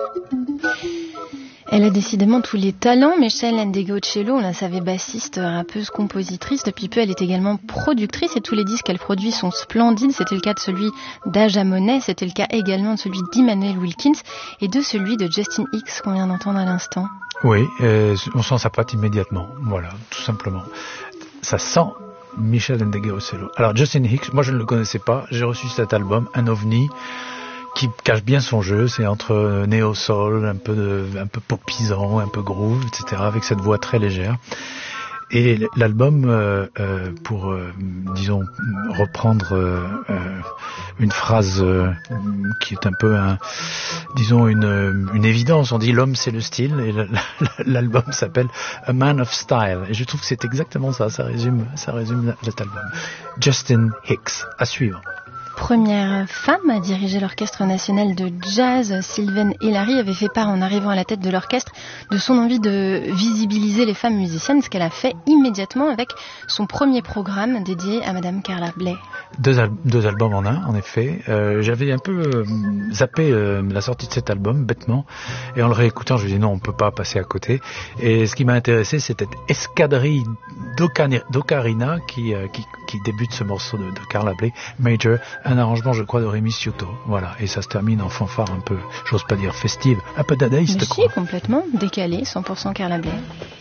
Elle a décidément tous les talents. Michelle Ndegeocello, on la savait bassiste, rappeuse, compositrice. Depuis peu, elle est également productrice et tous les disques qu'elle produit sont splendides. C'était le cas de celui d'Aja Monet, c'était le cas également de celui d'Immanuel Wilkins et de celui de Justin Hicks qu'on vient d'entendre à l'instant. Oui, on sent sa patte immédiatement, voilà, tout simplement. Ça sent Michelle Ndegeocello. Alors Justin Hicks, moi je ne le connaissais pas, j'ai reçu cet album, un ovni, qui cache bien son jeu, c'est entre néo-soul, un peu popisant, un peu groove, etc., avec cette voix très légère. Et l'album, pour, disons, reprendre une phrase qui est un peu, une évidence, on dit l'homme c'est le style, et l'album s'appelle A Man of Style. Et je trouve que c'est exactement ça, ça résume cet album. Justin Hicks, à suivre. Première femme à diriger l'Orchestre national de jazz, Sylvaine Hélary avait fait part en arrivant à la tête de l'orchestre de son envie de visibiliser les femmes musiciennes, ce qu'elle a fait immédiatement avec son premier programme dédié à Madame Carla Bley. Deux albums en un, en effet. J'avais un peu zappé la sortie de cet album, bêtement, et en le réécoutant, je me dis non, on peut pas passer à côté. Et ce qui m'a intéressé, c'était Escadrille d'Ocarina qui débute ce morceau de Carla Bley, Major, un arrangement, je crois, de Rémi Cioto. Voilà, et ça se termine en fanfare un peu, j'ose pas dire festive, un peu dadaïste. Mais si, complètement décalé, 100% Carla Bley.